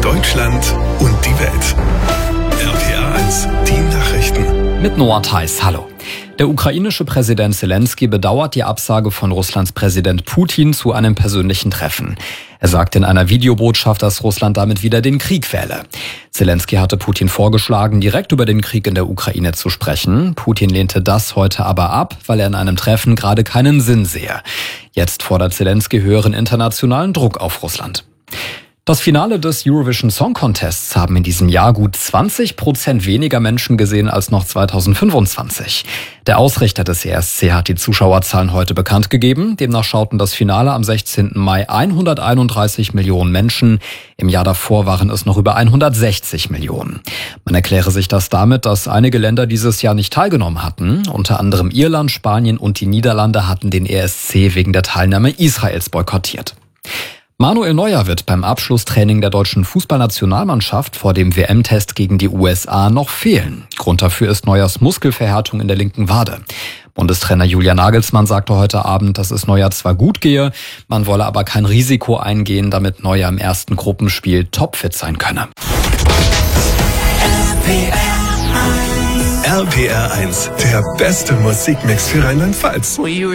Deutschland und die Welt. RPA 1, die Nachrichten. Mit Noah Theis, hallo. Der ukrainische Präsident Zelensky bedauert die Absage von Russlands Präsident Putin zu einem persönlichen Treffen. Er sagte in einer Videobotschaft, dass Russland damit wieder den Krieg wähle. Zelensky hatte Putin vorgeschlagen, direkt über den Krieg in der Ukraine zu sprechen. Putin lehnte das heute aber ab, weil er in einem Treffen gerade keinen Sinn sehe. Jetzt fordert Zelensky höheren internationalen Druck auf Russland. Das Finale des Eurovision Song Contests haben in diesem Jahr gut 20% weniger Menschen gesehen als noch 2025. Der Ausrichter des ESC hat die Zuschauerzahlen heute bekannt gegeben. Demnach schauten das Finale am 16. Mai 131 Millionen Menschen. Im Jahr davor waren es noch über 160 Millionen. Man erkläre sich das damit, dass einige Länder dieses Jahr nicht teilgenommen hatten. Unter anderem Irland, Spanien und die Niederlande hatten den ESC wegen der Teilnahme Israels boykottiert. Manuel Neuer wird beim Abschlusstraining der deutschen Fußballnationalmannschaft vor dem WM-Test gegen die USA noch fehlen. Grund dafür ist Neuers Muskelverhärtung in der linken Wade. Bundestrainer Julian Nagelsmann sagte heute Abend, dass es Neuer zwar gut gehe, man wolle aber kein Risiko eingehen, damit Neuer im ersten Gruppenspiel topfit sein könne. RPR 1, der beste Musikmix für Rheinland-Pfalz.